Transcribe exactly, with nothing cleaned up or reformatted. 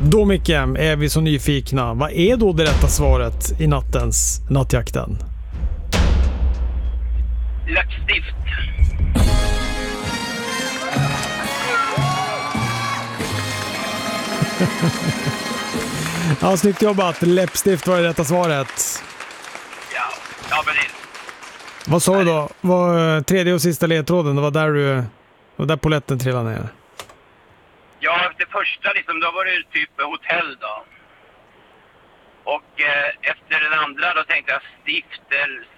Då Micke, är vi så nyfikna. Vad är då det rätta svaret i nattens nattjakten? Läppstift. Ja, snyggt jobbat. Läppstift var det rätta svaret. Ja, ja men det... Vad sa du då? Var tredje och sista ledtråden? Det var där du... Det var där poletten trillade ner. Ja, det första liksom, då var det typ hotell då. Och eh, efter den andra då tänkte jag stift, eller